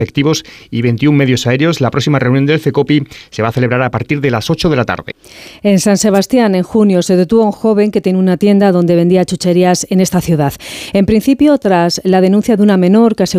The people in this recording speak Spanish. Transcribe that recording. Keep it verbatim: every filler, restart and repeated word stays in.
efectivos y veintiún medios aéreos. La próxima reunión del CECOPI se va a celebrar a partir de las ocho de la tarde. En San Sebastián, en junio, se detuvo a un joven que tenía una tienda donde vendía chucherías en esta ciudad. En principio, tras la denuncia de una menor que aseguró